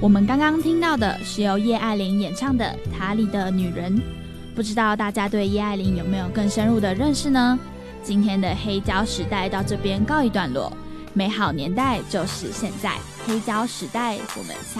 我们刚刚听到的是由叶爱玲演唱的《塔里的女人》，不知道大家对叶爱玲有没有更深入的认识呢？今天的黑胶时代到这边告一段落，美好年代就是现在，黑胶时代，我们下